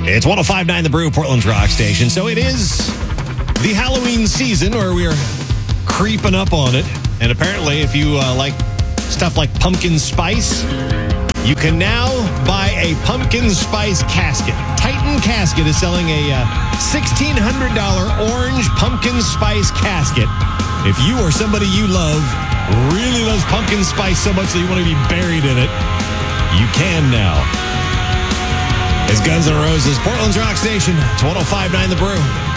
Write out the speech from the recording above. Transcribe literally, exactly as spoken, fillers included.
It's one oh five point nine The Brew, Portland's rock station. So it is the Halloween season where we're creeping up on it. And apparently, if you uh, like stuff like pumpkin spice, you can now buy a pumpkin spice casket. Titan Casket is selling a uh, sixteen hundred dollars orange pumpkin spice casket. If you or somebody you love really loves pumpkin spice so much that you want to be buried in it, you can now. It's Guns N' Roses, Portland's rock station. It's one oh five point nine The Brew.